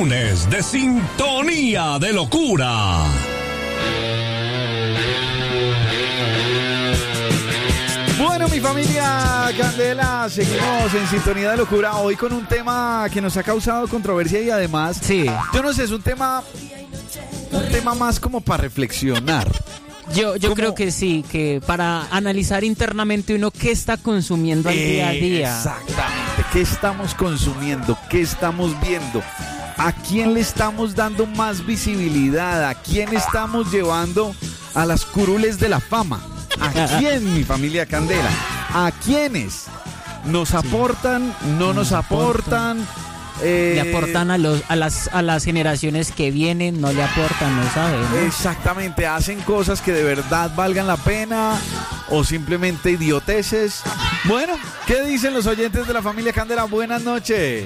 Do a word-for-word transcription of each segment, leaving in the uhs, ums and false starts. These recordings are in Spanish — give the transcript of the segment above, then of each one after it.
lunes de Sintonía de Locura. Bueno, mi familia Candela, seguimos en Sintonía de Locura, hoy con un tema que nos ha causado controversia y además, sí. yo no sé, es un tema, un tema más como para reflexionar. Yo, yo ¿Cómo? creo que sí, que para analizar internamente uno qué está consumiendo al día a día. Exactamente, qué estamos consumiendo, qué estamos viendo, a quién le estamos dando más visibilidad, a quién estamos llevando a las curules de la fama. ¿A quién, mi familia Candela? ¿A quiénes? ¿Nos aportan? ¿No nos aportan? Le Eh, aportan a los a las a las generaciones que vienen, no le aportan, no saben, ¿no? Exactamente, hacen cosas que de verdad valgan la pena o simplemente idioteces. Bueno, ¿qué dicen los oyentes de la familia Candela? Buenas noches.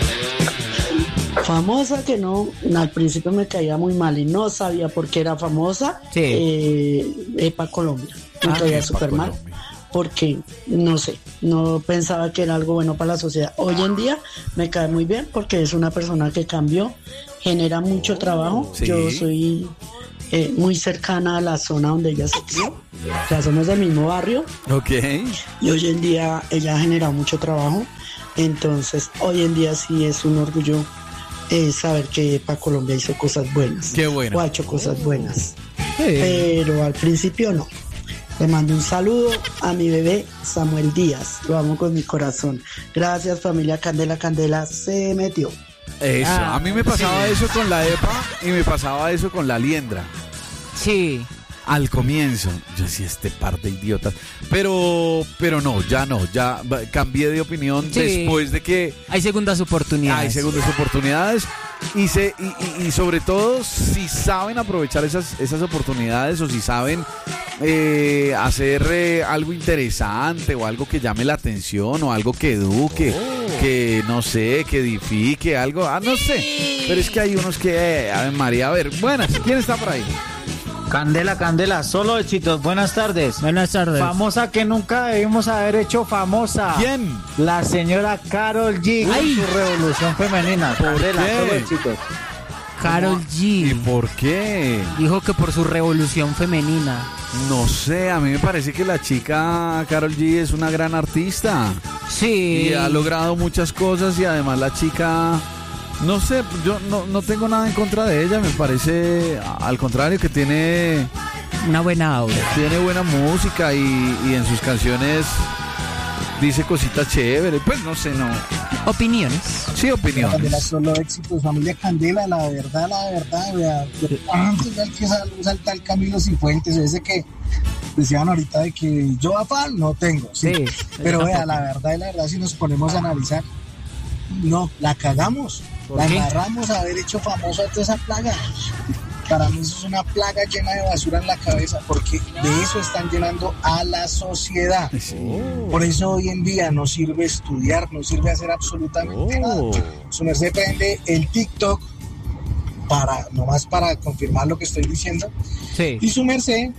Famosa que no, al principio me caía muy mal y no sabía por qué era famosa. Sí. eh, Epa Colombia, me Ah, caía Epa súper mal Colombia. porque no sé, no pensaba que era algo bueno para la sociedad. Hoy en día me cae muy bien porque es una persona que cambió, genera mucho trabajo. Sí. Yo soy eh, muy cercana a la zona donde ella se crió, o sea, somos del mismo barrio. Ok. Y hoy en día ella ha generado mucho trabajo, entonces hoy en día sí es un orgullo eh, saber que para Colombia hizo cosas buenas. Qué bueno. O ha hecho cosas buenas. Sí. Pero al principio no. Le mando un saludo a mi bebé Samuel Díaz. Lo amo con mi corazón. Gracias, familia Candela. Candela se metió. Eso, Ah, a mí me pasaba sí. eso con la EPA y me pasaba eso con la Liendra. Sí. Al comienzo, yo decía, este par de idiotas. Pero, pero no, ya no, ya va- cambié de opinión Sí. después de que Hay segundas oportunidades. hay segundas oportunidades y, se, y, y, y sobre todo si saben aprovechar esas, esas oportunidades o si saben eh, hacer eh, algo interesante o algo que llame la atención o algo que eduque, que no sé, que edifique, algo, ah, no sé. Pero es que hay unos que, eh, Ave María, a ver, buenas, ¿quién está por ahí? Candela, Candela, solo éxitos. Buenas tardes. Buenas tardes. Famosa que nunca debimos haber hecho famosa. ¿Quién? La señora Karol G con Ay. su revolución femenina. Candela, qué? solo éxitos. Karol ¿Y G por qué? dijo que por su revolución femenina. No sé, a mí me parece que la chica Karol G es una gran artista Sí. y ha logrado muchas cosas y además la chica, no sé, yo no, no tengo nada en contra de ella, me parece al contrario que tiene, Una buena aura. tiene buena música y, y en sus canciones dice cositas chéveres, pues no sé, no. Opiniones. Sí, opiniones. Candela, solo éxitos, familia Candela, la verdad, la verdad, vea, antes de que sal- salta el Camilo Cifuentes, ese que decían ahorita de que yo afán no tengo, sí, Sí, pero yo vea, tampoco. la verdad y la verdad, si nos ponemos a analizar, no, la cagamos, ¿Por la qué? agarramos a haber hecho famosa toda esa plaga. Para mí eso es una plaga llena de basura en la cabeza, porque de eso están llenando a la sociedad. Sí. Por eso hoy en día no sirve estudiar, no sirve hacer absolutamente nada. Su merced prende el TikTok para, nomás para confirmar lo que estoy diciendo. Sí. Y su merced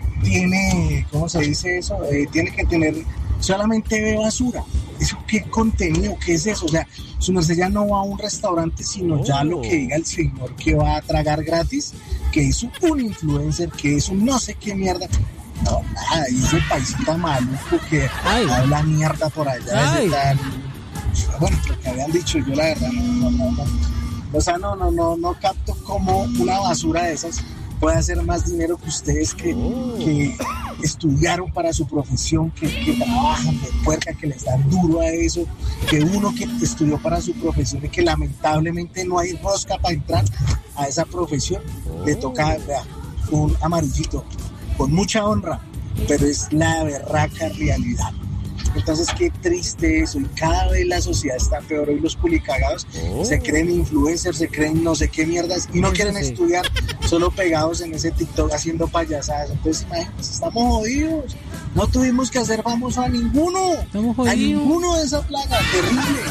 tiene, ¿cómo se dice eso? Eh, tiene que tener, solamente ve basura. ¿Eso qué contenido? ¿Qué es eso? O sea, su merced ya no va a un restaurante, sino ya lo que diga el señor que va a tragar gratis, que es un influencer, que es un no sé qué mierda. No, nada, y ese paisita maluco que Ay. habla mierda por allá, Ay. ese tal. Bueno, lo que habían dicho, yo la verdad no, no, no, no. O sea, no, no, no, no capto cómo una basura de esas puede hacer más dinero que ustedes que, que estudiaron para su profesión, que, que trabajan de puerca, que les dan duro a eso, que uno que estudió para su profesión y que lamentablemente no hay rosca para entrar a esa profesión, le toca, vea, un amarillito, con mucha honra, pero es la berraca realidad. Entonces qué triste eso, y cada vez la sociedad está peor. Hoy los pulicagados se creen influencers, se creen no sé qué mierdas y no Eso quieren sí. estudiar, solo pegados en ese TikTok haciendo payasadas. Entonces imagínense, estamos jodidos, no tuvimos que hacer famoso a ninguno, Estamos a jodidos. ninguno de esa plaga, terrible.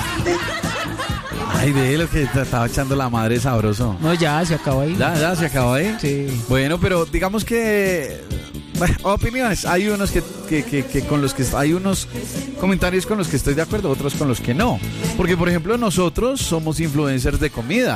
Ay, de lo que te estaba echando la madre sabroso. No, ya, se acabó ahí. Ya, ya, se acabó ahí. Sí. Bueno, pero digamos que bueno, opiniones, hay unos que, que, que, que con los que hay unos comentarios con los que estoy de acuerdo, otros con los que no. Porque por ejemplo nosotros somos influencers de comida.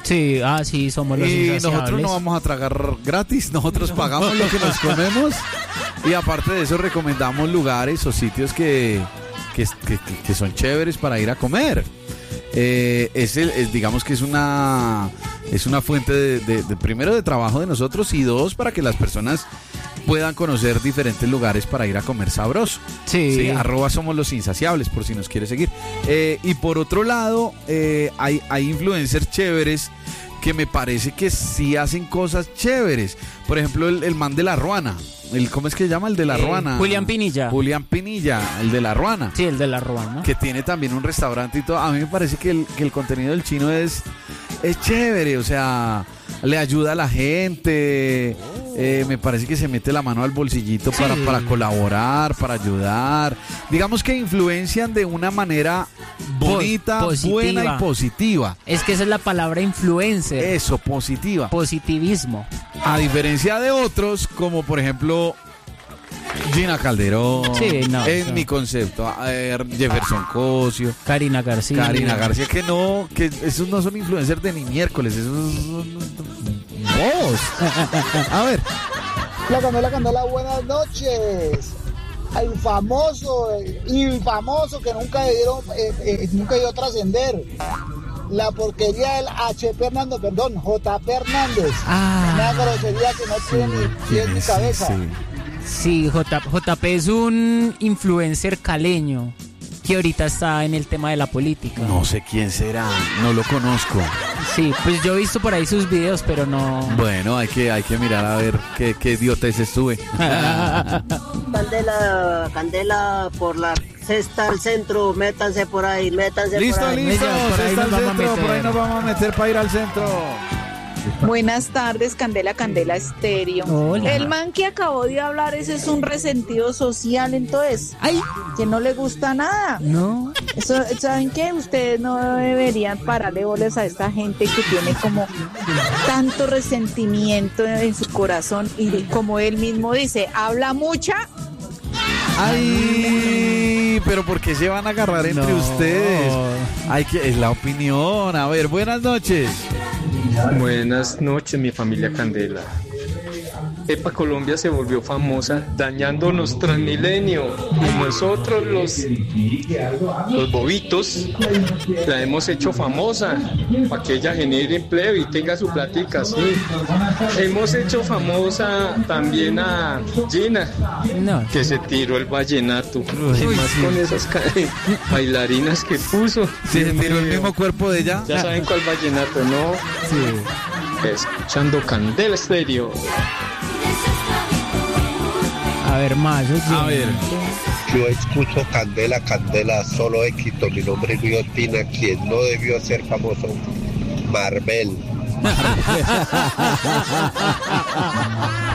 Sí, ah, sí, somos los Y insaciables. nosotros no vamos a tragar gratis, nosotros pagamos lo que nos comemos. Y aparte de eso recomendamos lugares o sitios que, que, que, que son chéveres para ir a comer. Eh, es el, es, digamos que es una es una fuente de, de, de primero de trabajo de nosotros y dos para que las personas puedan conocer diferentes lugares para ir a comer sabroso. Sí. Sí, arroba somos los insaciables por si nos quiere seguir. Eh, y por otro lado, eh, hay, hay influencers chéveres que me parece que sí hacen cosas chéveres. Por ejemplo, el, el man de La Ruana. El, ¿Cómo es que se llama? El de La Eh, Ruana. Julián Pinilla. Julián Pinilla, el de La Ruana. Sí, el de La Ruana. Que tiene también un restaurante y todo. A mí me parece que el, que el contenido del chino es, es chévere. O sea, le ayuda a la gente. Eh, me parece que se mete la mano al bolsillito para, Sí. para colaborar, para ayudar. Digamos que influencian de una manera bonita, positiva. buena y positiva. Es que esa es la palabra influencer. Eso, positiva. Positivismo. A diferencia de otros, como por ejemplo Gina Calderón, Sí, no, en no. mi concepto, eh, Jefferson Cosio, Karina García. Karina García, que no, que esos no son influencers de ni miércoles, esos son vos. A ver, La Candela, Candela, buenas noches. Al famoso, eh, infamoso que nunca dieron, eh, eh, nunca dio a trascender. La porquería del H P Hernández, perdón, J P Hernández. Ah. Una grosería que no tiene ni pies ¿quién ni es cabeza. ese? Sí, J, JP es un influencer caleño que ahorita está en el tema de la política. No sé quién será, no lo conozco. Sí, pues yo he visto por ahí sus videos, pero no. Bueno, hay que, hay que mirar a ver qué, qué idioteces sube. Candela, Candela por la cesta al centro, métanse por ahí, métanse Listo, por ahí. listo, Ella, por ahí está nos al vamos a centro, meter. por ahí nos vamos a meter para ir al centro. Buenas tardes, Candela, Candela Estéreo. Hola. El man que acabó de hablar, ese es un resentido social, entonces, ¡Ay! que no le gusta nada. No. Eso, ¿saben qué? Ustedes no deberían pararle bolas a esta gente que tiene como tanto resentimiento en su corazón y como él mismo dice, habla mucha. Ay, pero ¿por qué se van a agarrar entre No. ustedes? Hay que, es la opinión. A ver, buenas noches. Buenas noches, mi familia Candela. Epa Colombia se volvió famosa dañándonos Transmilenio y nosotros los, los bobitos la hemos hecho famosa para que ella genere empleo y tenga su platica, sí. Hemos hecho famosa también a Gina, No. que se tiró el vallenato y Uy, más sí. con esas ca- bailarinas que puso. ¿Se Dios tiró el mío. mismo cuerpo de ella? Ya saben cuál vallenato, ¿no? Sí. Escuchando Candela Estéreo. A ver, más. A ver. Yo escucho Candela, Candela, solo éxito. Mi nombre es Luis Ospina, quien no debió ser famoso, Marvel.